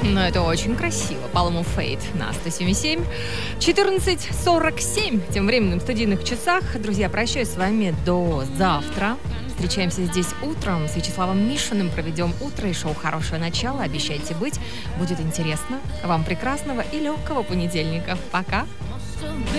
Это очень красиво. Palm Fate на 107.7. 14:47. Тем временем в студийных часах. Друзья, прощаюсь с вами до завтра. Встречаемся здесь утром с Вячеславом Мишиным. Проведем утро и шоу «Хорошее начало». Обещайте быть. Будет интересно. Вам прекрасного и легкого понедельника. Пока.